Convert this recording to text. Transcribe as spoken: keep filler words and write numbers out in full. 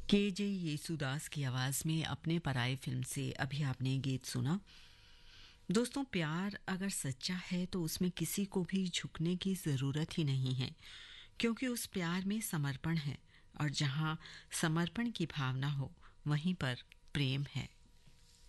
के जे येसुदास की आवाज में अपने पराये फिल्म से अभी आपने गीत सुना। दोस्तों, प्यार अगर सच्चा है तो उसमें किसी को भी झुकने की जरूरत ही नहीं है, क्योंकि उस प्यार में समर्पण है और जहां समर्पण की भावना हो वहीं पर प्रेम है।